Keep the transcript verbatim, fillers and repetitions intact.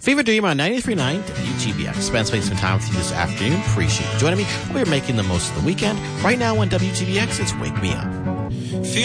Fever Dream on ninety-three point nine W G B X. Spend spending some time with you this afternoon. Appreciate you joining me. We're making the most of the weekend. Right now on W G B X, it's Wake Me Up.